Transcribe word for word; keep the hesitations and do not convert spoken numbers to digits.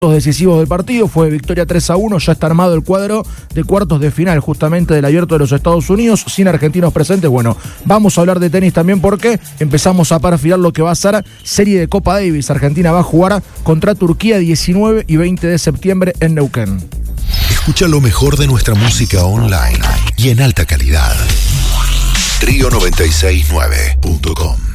decisivos del partido, fue victoria tres a uno, ya está armado el cuadro de cuartos de final justamente del Abierto de los Estados Unidos, sin argentinos presentes. Bueno, vamos a hablar de tenis también porque empezamos a perfilar lo que va a ser serie de Copa Davis. Argentina va a jugar contra Turquía diecinueve y veinte de septiembre en Neuquén. Escucha lo mejor de nuestra música online y en alta calidad. Río noventa y seis nueve punto com